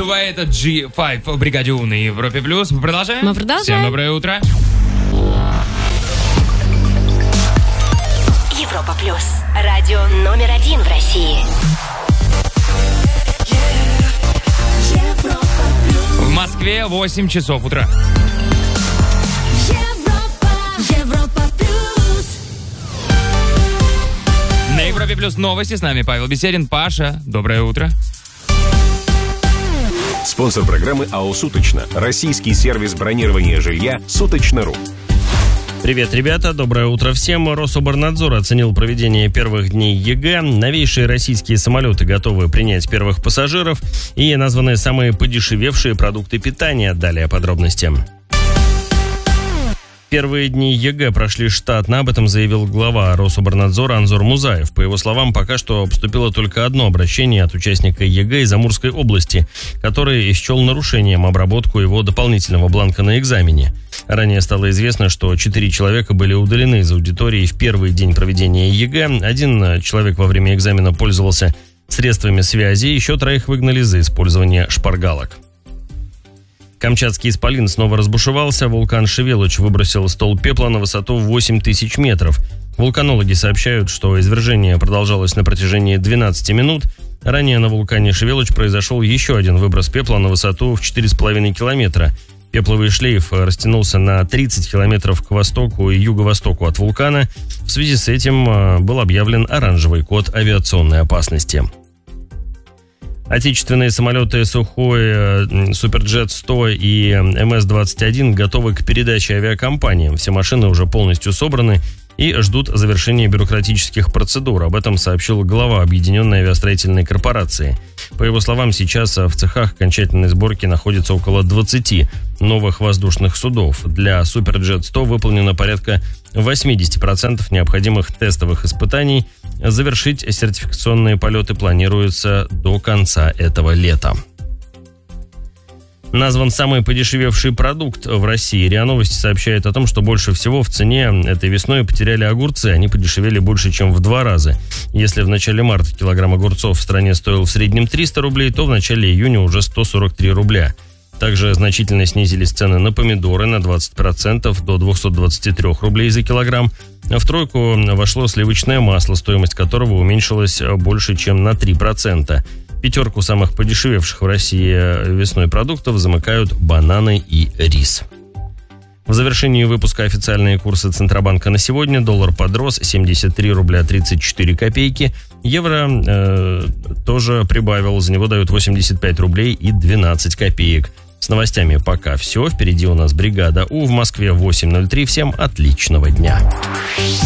Away, это G5 в бригаде У на Европе Плюс. Мы продолжаем? Всем доброе утро. Европа Плюс. Радио номер 1 в России. В Москве 8 часов утра. Европа Плюс. На Европе Плюс новости. С нами Павел Беседин. Паша, доброе утро. Спонсор программы АО «Суточно». Российский сервис бронирования жилья «Суточно.ру». Привет, ребята, доброе утро всем. Рособорнадзор оценил проведение первых дней ЕГЭ. Новейшие российские самолеты готовы принять первых пассажиров и названы самые подешевевшие продукты питания. Далее подробности. Первые дни ЕГЭ прошли штатно, об этом заявил глава Рособорнадзора Анзор Музаев. По его словам, пока что поступило только одно обращение от участника ЕГЭ из Амурской области, который счел нарушением обработку его дополнительного бланка на экзамене. Ранее стало известно, что 4 человека были удалены из аудитории в первый день проведения ЕГЭ. Один человек во время экзамена пользовался средствами связи, еще 3 выгнали за использование шпаргалок. Камчатский исполин снова разбушевался. Вулкан Шевелуч выбросил столб пепла на высоту в 8000 метров. Вулканологи сообщают, что извержение продолжалось на протяжении 12 минут. Ранее на вулкане Шевелуч произошел еще один выброс пепла на высоту в 4,5 километра. Пепловый шлейф растянулся на 30 километров к востоку и юго-востоку от вулкана. В связи с этим был объявлен оранжевый код авиационной опасности. Отечественные самолеты Сухой, Суперджет-100 и МС-21 готовы к передаче авиакомпаниям. Все машины уже полностью собраны и ждут завершения бюрократических процедур. Об этом сообщил глава Объединенной авиастроительной корпорации. По его словам, сейчас в цехах окончательной сборки находится около 20 новых воздушных судов. Для Суперджет-100 выполнено порядка 80% необходимых тестовых испытаний. Завершить сертификационные полеты планируется до конца этого лета. Назван самый подешевевший продукт в России. РИА Новости сообщает о том, что больше всего в цене этой весной потеряли огурцы. Они подешевели больше, чем в 2 раза. Если в начале марта килограмм огурцов в стране стоил в среднем 300 рублей, то в начале июня уже 143 рубля. Также значительно снизились цены на помидоры на 20% до 223 рублей за килограмм. В тройку вошло сливочное масло, стоимость которого уменьшилась больше, чем на 3%. 5 самых подешевевших в России весной продуктов замыкают бананы и рис. В завершении выпуска официальные курсы Центробанка на сегодня. Доллар подрос 73 рубля 34 копейки. Евро тоже прибавил, за него дают 85 рублей и 12 копеек. С новостями пока все. Впереди у нас бригада У в Москве 8:03. Всем отличного дня.